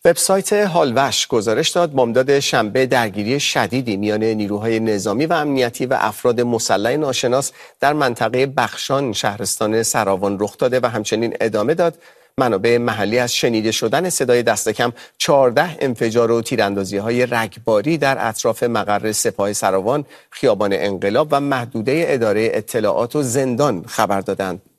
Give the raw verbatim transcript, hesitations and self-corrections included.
وبسایت هالوش گزارش داد بامداد شنبه درگیری شدیدی میان نیروهای نظامی و امنیتی و افراد مسلح ناشناس در منطقه بخشان شهرستان سراوان رخ داده و همچنین ادامه داد. منابع محلی از شنیده شدن صدای دست کم چهارده انفجار و تیراندازی‌های رگباری در اطراف مقر سپاه سراوان، خیابان انقلاب و محدوده اداره اطلاعات و زندان خبر دادند.